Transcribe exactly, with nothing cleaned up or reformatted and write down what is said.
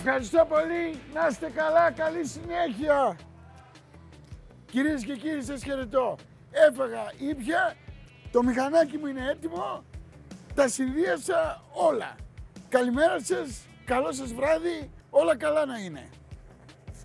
Ευχαριστώ πολύ. Να είστε καλά. Καλή συνέχεια. Κυρίες και κύριοι, σας χαιρετώ. Έφαγα, ήπια, το μηχανάκι μου είναι έτοιμο, τα συνδύασα όλα. Καλημέρα σας, καλό σας βράδυ, όλα καλά να είναι.